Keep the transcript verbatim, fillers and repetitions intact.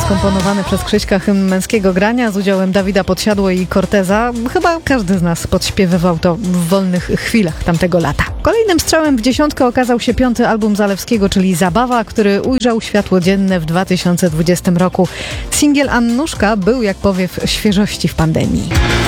skomponowany przez Krzyśka hymn męskiego grania z udziałem Dawida Podsiadło i Corteza. Chyba każdy z nas podśpiewywał to w wolnych chwilach tamtego lata. Kolejnym strzałem w dziesiątkę okazał się piąty album Zalewskiego, czyli Zabawa, który ujrzał światło dzienne w dwa tysiące dwudziestym roku. Singiel Annuszka był jak powiew świeżości w pandemii.